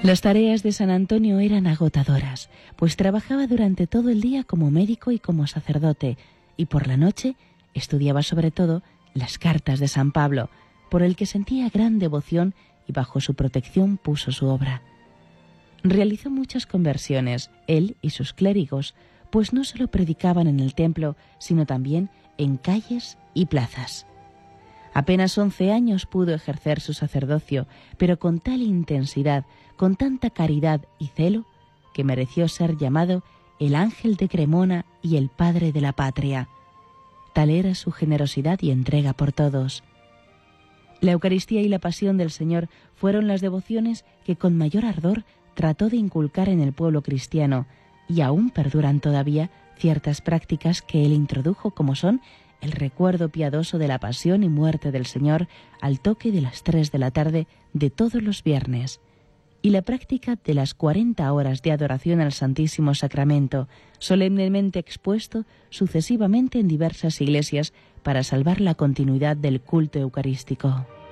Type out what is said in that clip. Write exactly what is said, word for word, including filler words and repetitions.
Las tareas de San Antonio eran agotadoras, pues trabajaba durante todo el día como médico y como sacerdote, y por la noche estudiaba sobre todo las cartas de San Pablo, por el que sentía gran devoción y bajo su protección puso su obra. Realizó muchas conversiones, él y sus clérigos, pues no solo predicaban en el templo, sino también en calles y plazas. Apenas once años pudo ejercer su sacerdocio, pero con tal intensidad, con tanta caridad y celo, que mereció ser llamado el ángel de Cremona y el padre de la patria. Tal era su generosidad y entrega por todos. La Eucaristía y la Pasión del Señor fueron las devociones que con mayor ardor trató de inculcar en el pueblo cristiano, y aún perduran todavía ciertas prácticas que él introdujo, como son el recuerdo piadoso de la pasión y muerte del Señor al toque de las tres de la tarde de todos los viernes, y la práctica de las cuarenta horas de adoración al Santísimo Sacramento, solemnemente expuesto sucesivamente en diversas iglesias para salvar la continuidad del culto eucarístico.